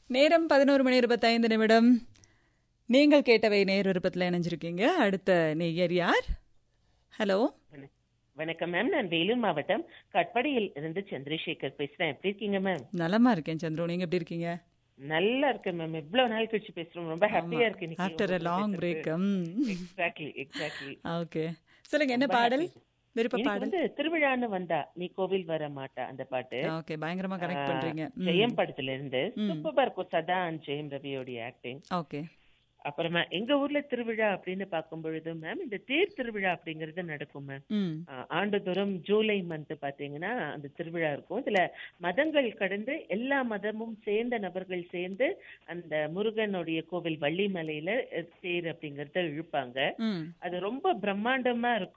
நேரம் 11:25. நீங்கள் கேட்டவை நேர் விருப்பத்தில் இணைஞ்சிருக்கீங்க. அடுத்த நேயர் யார்? ஹலோ, வணக்கம் மேம். நான் வேலூர் மாவட்டம் கட்படியில் இருந்து சந்திரசேகர் பேசுறேன். எப்படி இருக்கீங்க மேம்? நலமா இருக்கேன் சந்திரு, நீங்க எப்படி இருக்கீங்க? நல்லா இருக்கேன் மேம். இவ்வளவு நாள் கழிச்சு பேசுறோம். ரொம்ப ஹாப்பியா இருக்கு. After a long break. Exactly. Okay, சொல்லுங்க, என்ன பாடல்? விருப்ப பாடல் வந்து திருவிழான்னு வந்தா நீ கோவில் வர மாட்டா அந்த பாட்டு. ஓகே, பயங்கரமா கனெக்ட் பண்றீங்க. ஜெயம் படத்துல இருந்து சூப்பரா இருக்கும். சதா அண்ட் ஜெயம் ரவியோட ஆக்டிங். ஓகே. அப்புறமா எங்க ஊர்ல திருவிழா அப்படின்னு பார்க்கும் பொழுது மேம், இந்த தேர் திருவிழா அப்படிங்கறது நடக்கும் மேம். ஆண்டுதோறும் ஜூலை மந்த் பாத்தீங்கன்னா அந்த திருவிழா இருக்கும். இதுல மதங்கள் கடந்து எல்லா மதமும் சேர்ந்த நபர்கள் சேர்ந்து அந்த முருகனுடைய கோவில் வள்ளிமலையில தேர் அப்படிங்கறத இழுப்பாங்க. அது ரொம்ப பிரம்மாண்டமா இருக்கும்.